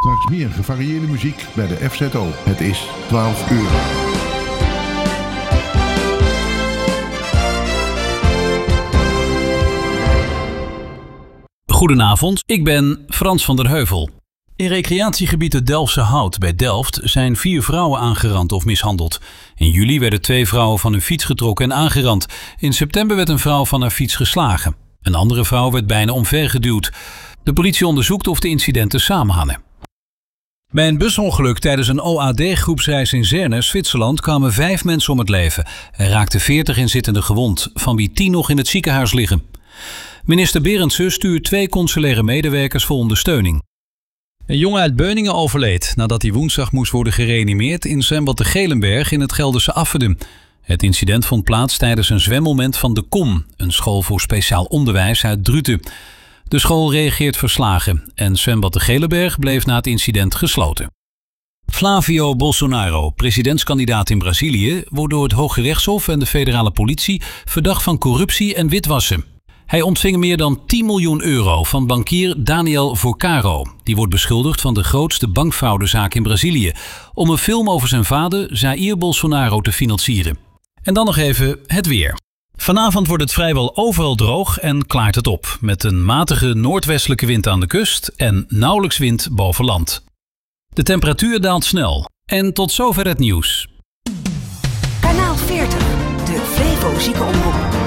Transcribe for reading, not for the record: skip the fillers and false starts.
Straks meer gevarieerde muziek bij de FZO. Het is 12 uur. Goedenavond, ik ben Frans van der Heuvel. In recreatiegebied het Delftse Hout bij Delft zijn 4 vrouwen aangerand of mishandeld. In juli werden 2 vrouwen van hun fiets getrokken en aangerand. In september werd een vrouw van haar fiets geslagen. Een andere vrouw werd bijna omvergeduwd. De politie onderzoekt of de incidenten samenhangen. Bij een busongeluk tijdens een OAD-groepsreis in Zerne, Zwitserland, kwamen 5 mensen om het leven. Er raakten 40 inzittenden gewond, van wie 10 nog in het ziekenhuis liggen. Minister Berendsen stuurt 2 consulaire medewerkers voor ondersteuning. Een jongen uit Beuningen overleed nadat hij woensdag moest worden gereanimeerd in zwembad de Gelenberg in het Gelderse Afferden. Het incident vond plaats tijdens een zwemmoment van de KOM, een school voor speciaal onderwijs uit Druten. De school reageert verslagen en zwembad de Gelenberg bleef na het incident gesloten. Flavio Bolsonaro, presidentskandidaat in Brazilië, wordt door het Hoge Rechtshof en de federale politie verdacht van corruptie en witwassen. Hij ontving meer dan 10 miljoen euro van bankier Daniel Vorcaro. Die wordt beschuldigd van de grootste bankfraudezaak in Brazilië, om een film over zijn vader Jair Bolsonaro te financieren. En dan nog even het weer. Vanavond wordt het vrijwel overal droog en klaart het op, met een matige noordwestelijke wind aan de kust en nauwelijks wind boven land. De temperatuur daalt snel. En tot zover het nieuws. Kanaal 40, de Flevo Ziekenomroep.